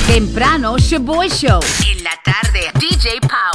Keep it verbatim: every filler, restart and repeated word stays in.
Temprano, Shaboy Show. En la tarde, D J Power.